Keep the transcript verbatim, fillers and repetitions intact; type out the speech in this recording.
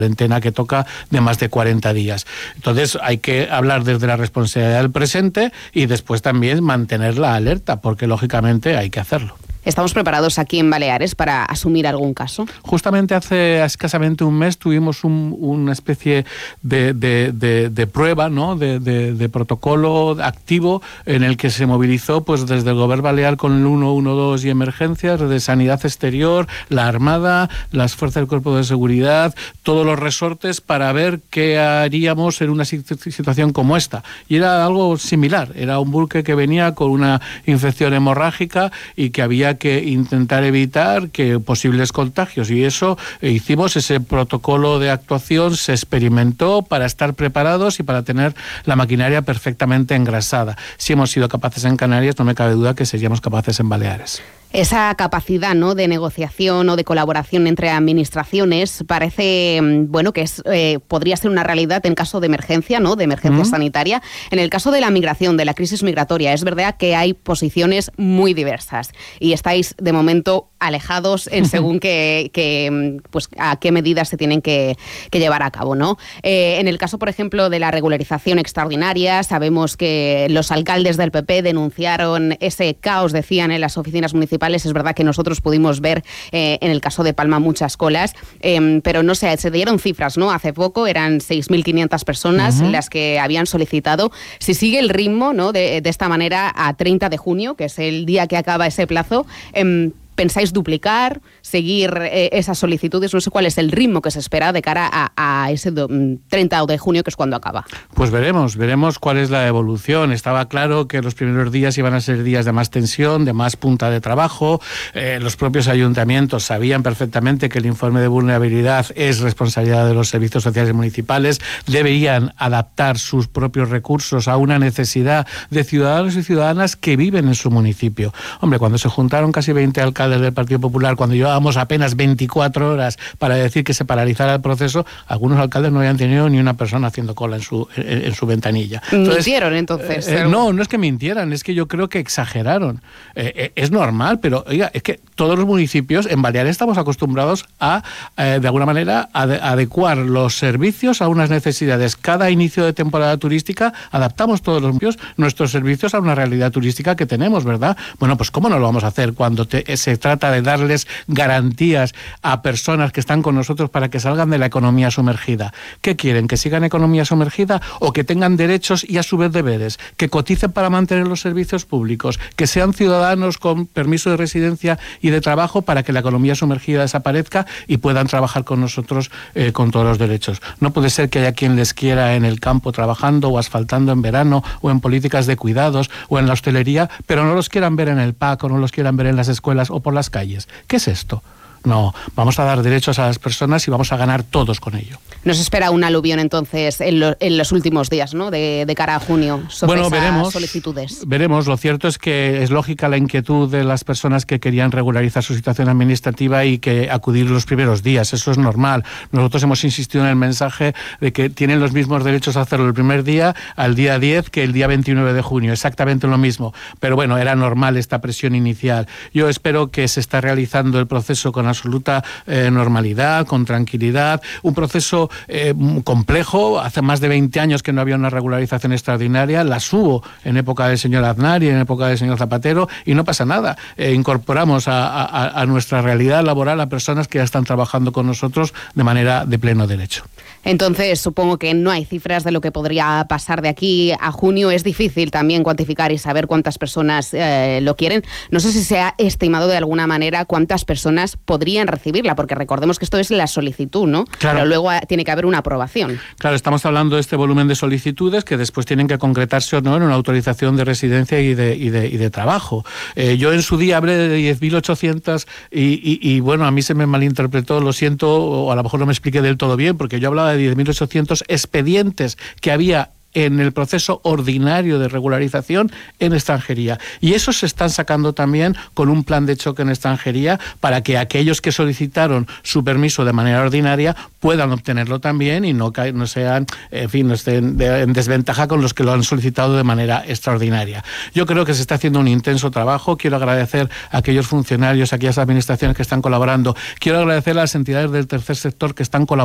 cuarentena que toca de más de cuarenta días. Entonces hay que hablar desde la responsabilidad del presente y después también mantener la alerta, porque lógicamente hay que hacerlo. ¿Estamos preparados aquí en Baleares para asumir algún caso? Justamente hace escasamente un mes tuvimos un, una especie de, de, de, de prueba, ¿no? de, de, de protocolo activo en el que se movilizó pues desde el Gobierno Balear con el ciento doce y emergencias, de Sanidad Exterior, la Armada, las fuerzas del Cuerpo de Seguridad, todos los resortes para ver qué haríamos en una situación como esta. Y era algo similar, era un buque que venía con una infección hemorrágica y que había que intentar evitar que posibles contagios, y eso eh, hicimos ese protocolo de actuación, se experimentó para estar preparados y para tener la maquinaria perfectamente engrasada. Si hemos sido capaces en Canarias, no me cabe duda que seríamos capaces en Baleares. Esa capacidad, ¿no?, de negociación o de colaboración entre administraciones parece, bueno, que es, eh, podría ser una realidad en caso de emergencia, ¿no?, de emergencia uh-huh. sanitaria. En el caso de la migración, de la crisis migratoria, es verdad que hay posiciones muy diversas y estáis de momento alejados en según que, que, pues, a qué medidas se tienen que, que llevar a cabo, ¿no? Eh, en el caso, por ejemplo, de la regularización extraordinaria, sabemos que los alcaldes del P P denunciaron ese caos, decían, en las oficinas municipales. Es verdad que nosotros pudimos ver eh, en el caso de Palma muchas colas, eh, pero no sé, se dieron cifras, ¿no? Hace poco eran seis mil quinientas personas uh-huh. las que habían solicitado. Si sigue el ritmo, ¿no?, de, de esta manera a treinta de junio, que es el día que acaba ese plazo, eh, ¿pensáis duplicar, seguir eh, esas solicitudes? No sé cuál es el ritmo que se espera de cara a, a ese do, treinta de junio, que es cuando acaba. Pues veremos, veremos cuál es la evolución. Estaba claro que los primeros días iban a ser días de más tensión, de más punta de trabajo. Eh, los propios ayuntamientos sabían perfectamente que el informe de vulnerabilidad es responsabilidad de los servicios sociales municipales. Deberían adaptar sus propios recursos a una necesidad de ciudadanos y ciudadanas que viven en su municipio. Hombre, cuando se juntaron casi veinte alcaldes del Partido Popular, cuando llevábamos apenas veinticuatro horas para decir que se paralizara el proceso, algunos alcaldes no habían tenido ni una persona haciendo cola en su, en, en su ventanilla. Entonces, ¿mintieron entonces? Eh, eh, no, no es que mintieran, es que yo creo que exageraron. Eh, eh, es normal, pero oiga, es que todos los municipios, en Baleares estamos acostumbrados a, eh, de alguna manera, a de, a adecuar los servicios a unas necesidades. Cada inicio de temporada turística adaptamos todos los municipios, nuestros servicios a una realidad turística que tenemos, ¿verdad? Bueno, pues ¿cómo no lo vamos a hacer cuando te, se trata de darles garantías a personas que están con nosotros para que salgan de la economía sumergida? ¿Qué quieren? ¿Que sigan economía sumergida o que tengan derechos y a su vez deberes? ¿Que coticen para mantener los servicios públicos? ¿Que sean ciudadanos con permiso de residencia y de trabajo para que la economía sumergida desaparezca y puedan trabajar con nosotros eh, con todos los derechos? No puede ser que haya quien les quiera en el campo trabajando o asfaltando en verano o en políticas de cuidados o en la hostelería, pero no los quieran ver en el P A C o no los quieran ver en las escuelas o por las calles. ¿Qué es esto? No, vamos a dar derechos a las personas y vamos a ganar todos con ello. Nos espera un aluvión entonces en, lo, en los últimos días, ¿no?, de, de cara a junio sobre bueno, esas veremos, solicitudes. Veremos. Lo cierto es que es lógica la inquietud de las personas que querían regularizar su situación administrativa y que acudir los primeros días. Eso es normal. Nosotros hemos insistido en el mensaje de que tienen los mismos derechos a hacerlo el primer día al día diez que el día veintinueve de junio. Exactamente lo mismo. Pero bueno, era normal esta presión inicial. Yo espero que se está realizando el proceso con absoluta eh, normalidad, con tranquilidad. Un proceso eh, complejo. Hace más de veinte años que no había una regularización extraordinaria. Las hubo en época del señor Aznar y en época del señor Zapatero y no pasa nada. Eh, incorporamos a, a, a nuestra realidad laboral a personas que ya están trabajando con nosotros de manera de pleno derecho. Entonces, supongo que no hay cifras de lo que podría pasar de aquí a junio. Es difícil también cuantificar y saber cuántas personas eh, lo quieren. No sé si se ha estimado de alguna manera cuántas personas podrían recibirla, porque recordemos que esto es la solicitud, ¿no? Claro. Pero luego tiene que haber una aprobación. Claro, estamos hablando de este volumen de solicitudes que después tienen que concretarse o no en una autorización de residencia y de, y de, y de trabajo. Eh, yo en su día hablé de diez mil ochocientos y, y, y bueno, a mí se me malinterpretó, lo siento, o a lo mejor no me expliqué del todo bien, porque yo hablaba de diez mil ochocientos expedientes que había en el proceso ordinario de regularización en extranjería. Y esos se están sacando también con un plan de choque en extranjería para que aquellos que solicitaron su permiso de manera ordinaria puedan obtenerlo también y no, no sean, en fin, no estén de, en desventaja con los que lo han solicitado de manera extraordinaria. Yo creo que se está haciendo un intenso trabajo. Quiero agradecer a aquellos funcionarios, a aquellas administraciones que están colaborando. Quiero agradecer a las entidades del tercer sector que están colaborando